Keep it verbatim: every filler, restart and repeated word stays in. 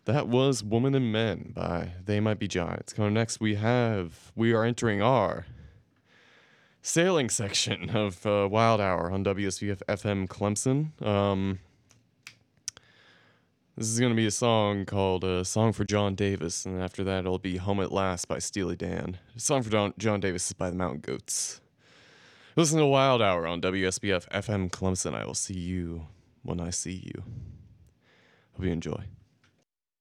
That was Woman and Men by They Might Be Giants. Coming next, we have, we are entering our sailing section of uh, Wild Hour on W S B F F M Clemson. Um, this is going to be a song called uh, Song for John Davis, and after that, it'll be Home at Last by Steely Dan. The song for John, John Davis is by the Mountain Goats. Listen to Wild Hour on W S B F F M Clemson. I will see you when I see you. Hope you enjoy.